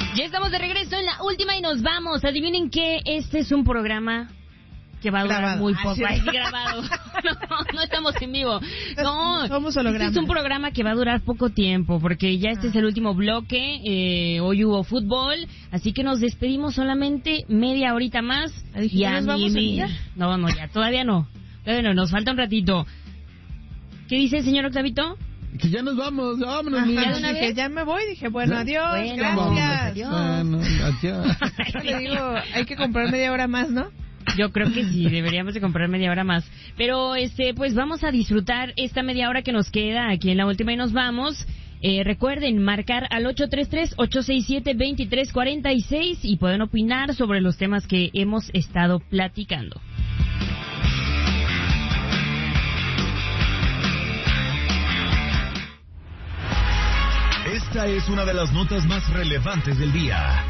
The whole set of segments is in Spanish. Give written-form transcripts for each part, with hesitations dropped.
Ya estamos de regreso en la última y nos vamos. Adivinen que este es un programa que va a durar muy poco. Ay, grabado. No estamos en vivo. No, somos hologramas. Este es un programa que va a durar poco tiempo, porque ya este es el último bloque. Hoy hubo fútbol, así que nos despedimos solamente media horita más. Y a ¿nos vamos a ir? No, ya, todavía no. Todavía no, nos falta un ratito. ¿Qué dice el señor Octavito? Que ya nos vamos, ya vámonos. Dije, ya me voy, dije, bueno, adiós, gracias. Adiós. Bueno, adiós. Le digo, hay que comprar media hora más, ¿no? Yo creo que sí, deberíamos de comprar media hora más. Pero pues vamos a disfrutar esta media hora que nos queda aquí en la última y nos vamos. Recuerden marcar al 833-867-2346 y pueden opinar sobre los temas que hemos estado platicando. Esta es una de las notas más relevantes del día.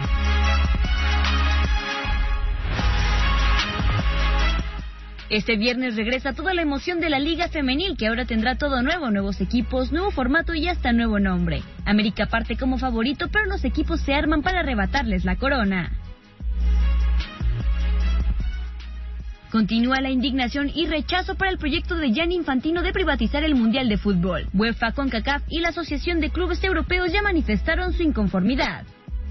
Este viernes regresa toda la emoción de la Liga Femenil, que ahora tendrá todo nuevo, nuevos equipos, nuevo formato y hasta nuevo nombre. América parte como favorito, pero los equipos se arman para arrebatarles la corona. Continúa la indignación y rechazo para el proyecto de Gianni Infantino de privatizar el Mundial de Fútbol. UEFA, CONCACAF y la Asociación de Clubes Europeos ya manifestaron su inconformidad.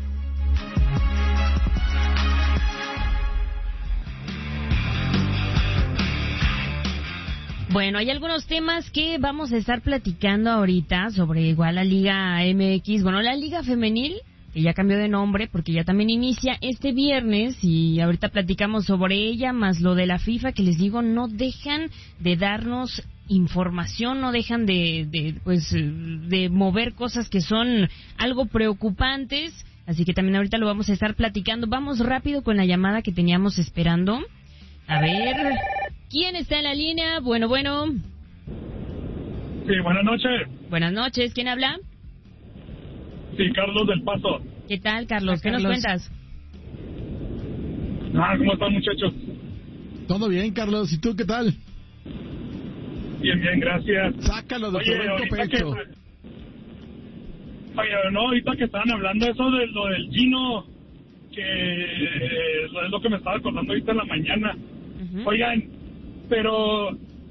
Bueno, hay algunos temas que vamos a estar platicando ahorita sobre igual la Liga MX, bueno, la Liga Femenil, que ya cambió de nombre porque ya también inicia este viernes y ahorita platicamos sobre ella, más lo de la FIFA, que les digo, no dejan de darnos información, no dejan de mover cosas que son algo preocupantes, así que también ahorita lo vamos a estar platicando. Vamos rápido con la llamada que teníamos esperando. A ver, ¿quién está en la línea? Bueno. Sí, buenas noches. Buenas noches, ¿quién habla? Sí, Carlos del Paso. ¿Qué tal, Carlos? ¿Qué nos cuentas? ¿Cómo están, muchachos? Todo bien, Carlos. ¿Y tú qué tal? Bien, gracias. Sácalo de tu pecho. Ahorita que estaban hablando eso de lo del Gino, que es lo que me estaba acordando ahorita en la mañana. Uh-huh. Oigan, pero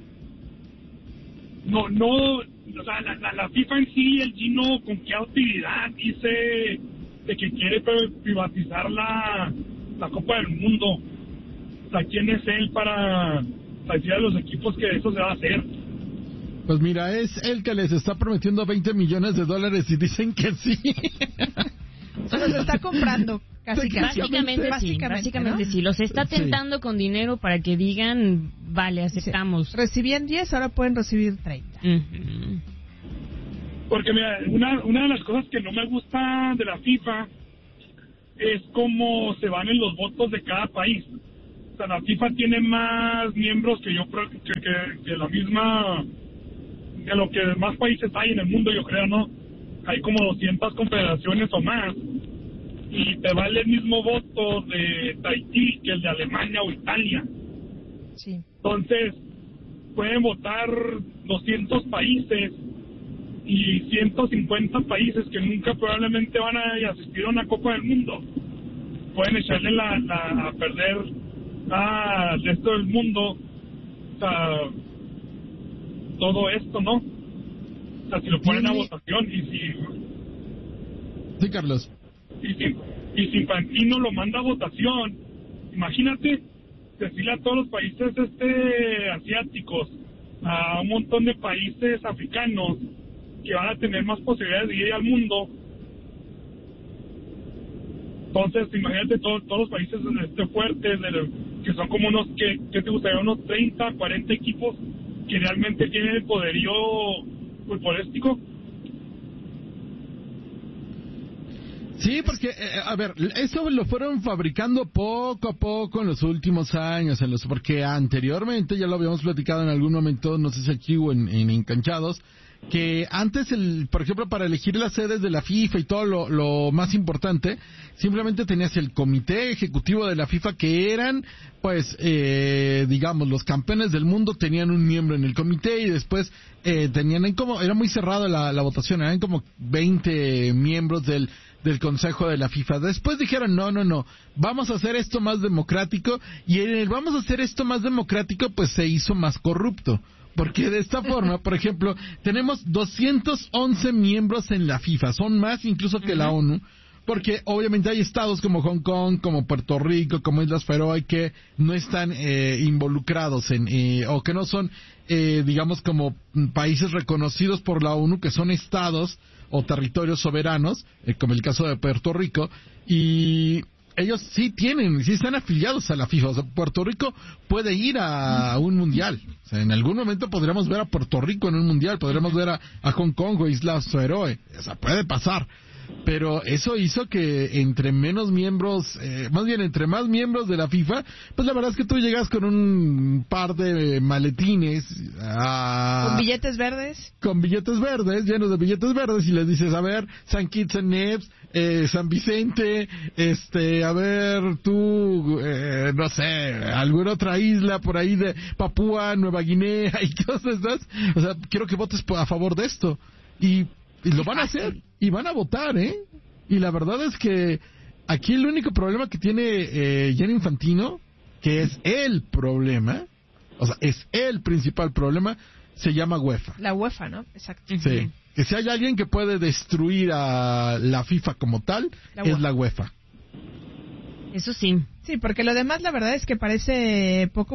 no, o sea, la FIFA en sí, el Gino, ¿con qué utilidad dice de que quiere privatizar la Copa del Mundo? O sea, ¿quién es él para decir a los equipos que eso se va a hacer? Pues mira, es el que les está prometiendo $20 millones y dicen que sí. Se los está comprando. Básicamente sí. Los está tentando con dinero para que digan, vale, aceptamos. Sí. Recibían 10, ahora pueden recibir 30. Uh-huh. Porque mira, una de las cosas que no me gusta de la FIFA es cómo se van en los votos de cada país. O sea, la FIFA tiene más miembros que yo creo que la misma, de lo que más países hay en el mundo, yo creo, ¿no? Hay como 200 confederaciones o más. Y te vale el mismo voto de Tahití que el de Alemania o Italia. Sí. Entonces, pueden votar 200 países y 150 países que nunca probablemente van a asistir a una Copa del Mundo. Pueden echarle a perder al resto del mundo, o sea, todo esto, ¿no? O sea, si lo ponen a votación y si... Sí, Carlos. Y si Infantino lo manda a votación, imagínate decirle a todos los países asiáticos, a un montón de países africanos que van a tener más posibilidades de ir al mundo. Entonces, imagínate todos los países fuertes, que son como unos, que te gustaría, unos 30, 40 equipos que realmente tienen el poderío futbolístico. Sí, porque, a ver, eso lo fueron fabricando poco a poco en los últimos años, porque anteriormente, ya lo habíamos platicado en algún momento, no sé si aquí o en Encanchados, que antes, por ejemplo, para elegir las sedes de la FIFA y todo lo más importante, simplemente tenías el comité ejecutivo de la FIFA, que eran, pues, digamos, los campeones del mundo tenían un miembro en el comité, y después era muy cerrado la votación, eran como 20 miembros del Consejo de la FIFA. Después dijeron, no, vamos a hacer esto más democrático, y en el vamos a hacer esto más democrático, pues se hizo más corrupto. Porque de esta forma, por ejemplo, tenemos 211 miembros en la FIFA, son más incluso que la ONU, porque obviamente hay estados como Hong Kong, como Puerto Rico, como Islas Feroe, que no están involucrados o que no son, digamos, como países reconocidos por la ONU, que son estados o territorios soberanos, como el caso de Puerto Rico, y ellos sí están afiliados a la FIFA. O sea, Puerto Rico puede ir a un mundial. O sea, en algún momento podríamos ver a Puerto Rico en un mundial, podríamos ver a Hong Kong o Islas Feroe. O sea, puede pasar. Pero eso hizo que entre más miembros de la FIFA, pues la verdad es que tú llegas con un par de maletines con billetes verdes, llenos de billetes verdes, y les dices, a ver, San Kitts and Nevis, San Vicente, a ver, tú, no sé, alguna otra isla por ahí de Papúa Nueva Guinea y cosas esas. O sea, quiero que votes a favor de esto. Y lo van a hacer, y van a votar, Y la verdad es que aquí el único problema que tiene Gianni Infantino, que es el problema, o sea, es el principal problema, se llama UEFA. La UEFA, ¿no? Exacto. Sí. Que si hay alguien que puede destruir a la FIFA como tal, es la UEFA. Eso sí. Sí, porque lo demás, la verdad es que parece poco,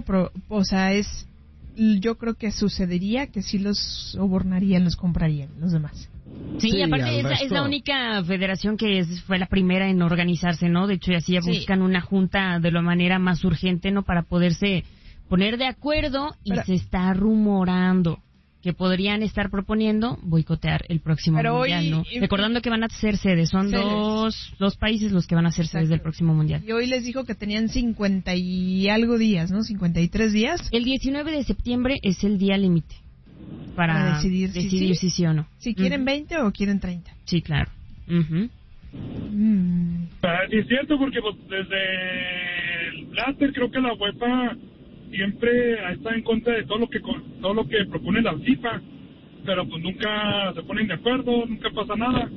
yo creo que sucedería que sí los sobornarían, los comprarían, los demás. Sí, y aparte es la única federación que fue la primera en organizarse, ¿no? De hecho, así ya buscan una junta de la manera más urgente, ¿no? Para poderse poner de acuerdo, y se está rumorando que podrían estar proponiendo boicotear el próximo mundial, ¿no? Recordando que van a ser sedes, son dos países los que van a ser sedes del próximo mundial. Y hoy les dijo que tenían 50 y algo días, ¿no? 53 días. El 19 de septiembre es el día límite para decidir si sí o no. Si quieren 20 o quieren 30. Sí, claro. Sí, es cierto, porque pues, desde el Blatter creo que la UEFA siempre está en contra de todo lo que propone la FIFA, pero pues nunca se ponen de acuerdo, nunca pasa nada.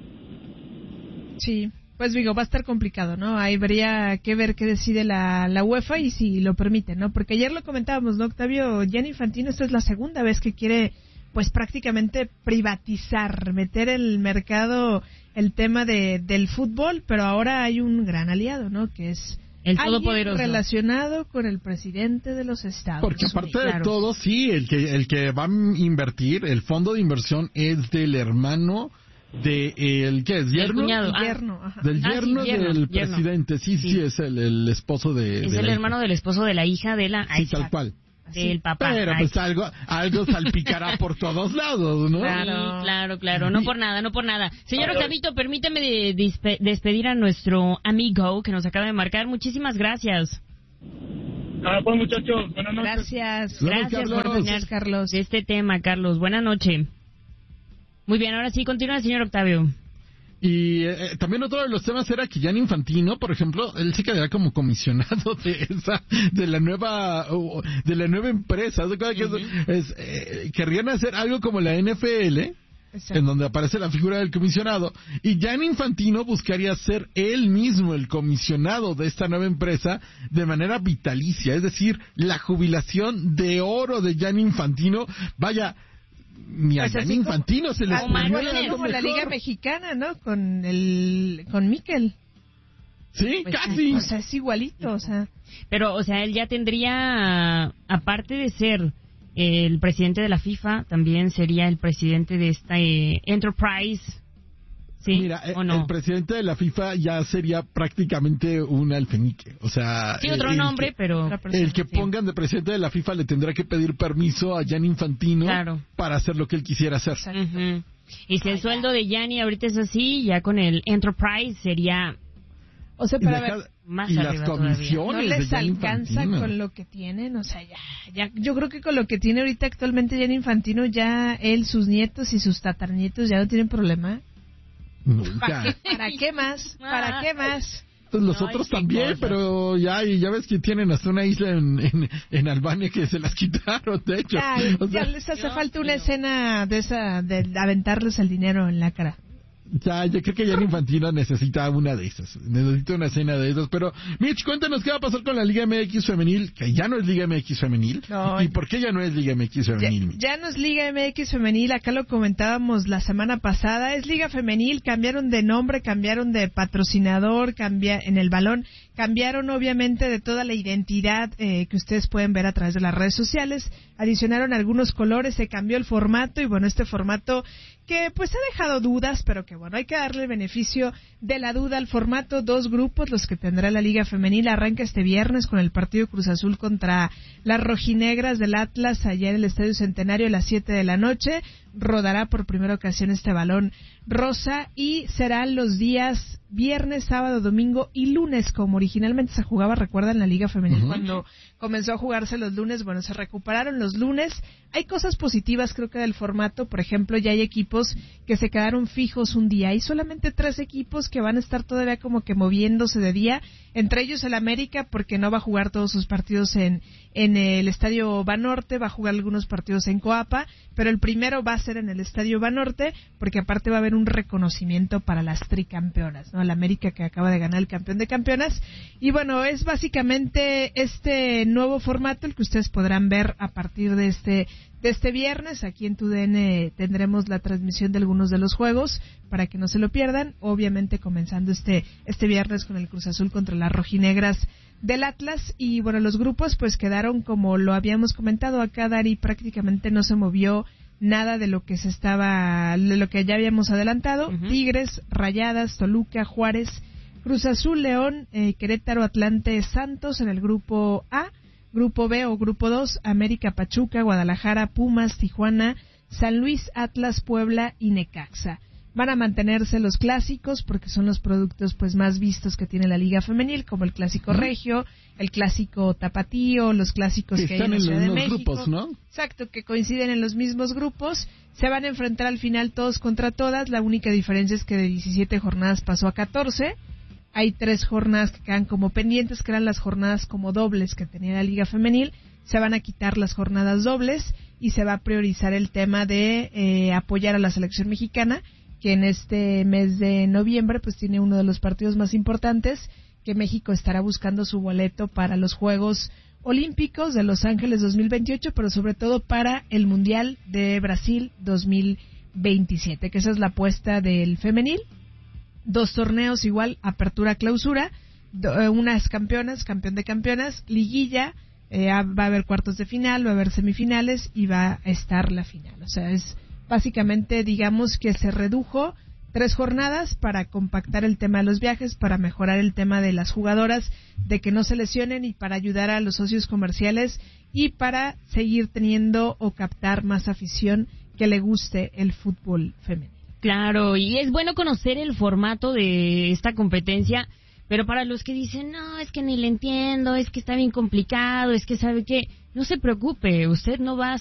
Sí, pues digo, va a estar complicado, ¿no? Ahí habría que ver qué decide la UEFA y si lo permite, ¿no? Porque ayer lo comentábamos, ¿no, Octavio? Gianni Infantino, esta es la segunda vez que quiere, pues prácticamente privatizar, meter en el mercado el tema del fútbol, pero ahora hay un gran aliado, ¿no? Que es el todopoderoso, relacionado con el presidente de los Estados Porque aparte de todo, sí, el que va a invertir, el fondo de inversión es del hermano del ¿qué es? ¿Yerno? Del yerno del presidente. Sí, es el esposo de... Es el hermano del esposo de la hija de la... Sí, tal cual. Del papá. Pero pues algo salpicará por todos lados, ¿no? Claro. No por nada. Señor Octavito, permíteme despedir a nuestro amigo que nos acaba de marcar. Muchísimas gracias. Pues muchachos, buenas noches. Gracias por opinar, Carlos, de este tema, Carlos. Buenas noches. Muy bien, ahora sí, continúa, señor Octavio. Y también otro de los temas era que Gianni Infantino, por ejemplo, él se quedará como comisionado de la nueva empresa. Querrían hacer algo como la NFL, en donde aparece la figura del comisionado, y Gianni Infantino buscaría ser él mismo el comisionado de esta nueva empresa de manera vitalicia, es decir, la jubilación de oro de Gianni Infantino. Vaya, ni a Gianni Infantino se les ocurrió algo como la Liga Mexicana, ¿no? Con Mikel. Sí, pues, casi. O sea, es igualito, o sea. Pero, o sea, él ya tendría, aparte de ser el presidente de la FIFA, también sería el presidente de esta Enterprise. ¿Sí? Mira, ¿o no? El presidente de la FIFA ya sería prácticamente un alfeñique, o sea... Sí, otro nombre, pero... El que pongan de presidente de la FIFA le tendrá que pedir permiso a Gianni Infantino para hacer lo que él quisiera hacer. Y si el sueldo de Gianni ahorita es así, ya con el Enterprise sería O sea, para ver, más y las arriba todavía. comisiones no les de Gianni alcanza Infantino. con lo que tienen, o sea, ya, yo creo que con lo que tiene ahorita actualmente Gianni Infantino, ya él, sus nietos y sus tatarnietos ya no tienen problema. Nunca. ¿Para qué más? ¿Para qué más? Pues los Ay, otros qué también, cosas. pero ya ves que tienen hasta una isla en Albania que se las quitaron, de hecho. Ya les hace falta una escena de esa, de aventarles el dinero en la cara. Ya, yo creo que Gianni Infantino necesita una de esas. Necesita una escena de esas. Pero, Mitch, cuéntanos qué va a pasar con la Liga MX Femenil, que ya no es Liga MX Femenil. No, ¿Y por qué ya no es Liga MX Femenil, Mitch? Ya no es Liga MX Femenil, acá lo comentábamos la semana pasada, es Liga Femenil, cambiaron de nombre, cambiaron de patrocinador, en el balón, cambiaron obviamente de toda la identidad que ustedes pueden ver a través de las redes sociales, adicionaron algunos colores, se cambió el formato y bueno, este formato que pues ha dejado dudas, pero que bueno, hay que darle el beneficio de la duda al formato. 2 grupos, los que tendrá la Liga Femenil, arranca este viernes con el partido Cruz Azul contra las rojinegras del Atlas allá en el Estadio Centenario a las 7 de la noche. Rodará por primera ocasión este balón rosa y serán los días viernes, sábado, domingo y lunes, como originalmente se jugaba, recuerdan, la Liga Femenil cuando comenzó a jugarse los lunes. Bueno, se recuperaron los lunes. Hay cosas positivas, creo que del formato. Por ejemplo, ya hay equipos que se quedaron fijos un día. Hay solamente 3 equipos que van a estar todavía como que moviéndose de día. Entre ellos el América, porque no va a jugar todos sus partidos en el Estadio Banorte, va a jugar algunos partidos en Coapa, pero el primero va a ser en el Estadio Banorte, porque aparte va a haber un reconocimiento para las tricampeonas, ¿no? La América, que acaba de ganar el campeón de campeonas. Y bueno, es básicamente este nuevo formato el que ustedes podrán ver a partir de este viernes. Aquí en TUDN tendremos la transmisión de algunos de los juegos para que no se lo pierdan. Obviamente comenzando este viernes con el Cruz Azul contra las rojinegras del Atlas. Y bueno, los grupos pues quedaron como lo habíamos comentado acá, Dari, prácticamente no se movió nada de lo que ya habíamos adelantado. Tigres, Rayadas, Toluca, Juárez, Cruz Azul, León, Querétaro, Atlante, Santos en el grupo A. Grupo B o Grupo 2, América, Pachuca, Guadalajara, Pumas, Tijuana, San Luis, Atlas, Puebla y Necaxa. Van a mantenerse los clásicos porque son los productos pues más vistos que tiene la Liga Femenil, como el clásico regio, el clásico tapatío, los clásicos que hay en la Ciudad de México. Grupos, ¿no? Exacto, que coinciden en los mismos grupos. Se van a enfrentar al final todos contra todas. La única diferencia es que de 17 jornadas pasó a 14. Hay 3 jornadas que quedan como pendientes, que eran las jornadas como dobles que tenía la Liga Femenil. Se van a quitar las jornadas dobles y se va a priorizar el tema de apoyar a la selección mexicana, que en este mes de noviembre pues tiene uno de los partidos más importantes, que México estará buscando su boleto para los Juegos Olímpicos de Los Ángeles 2028, pero sobre todo para el Mundial de Brasil 2027, que esa es la apuesta del femenil. 2 torneos igual, apertura, clausura, unas campeonas, campeón de campeonas, liguilla, va a haber cuartos de final, va a haber semifinales y va a estar la final. O sea, es básicamente, digamos que se redujo 3 jornadas para compactar el tema de los viajes, para mejorar el tema de las jugadoras, de que no se lesionen y para ayudar a los socios comerciales y para seguir teniendo o captar más afición que le guste el fútbol femenino. Claro, y es bueno conocer el formato de esta competencia, pero para los que dicen, no, es que ni le entiendo, es que está bien complicado, es que sabe que, no se preocupe, usted no va a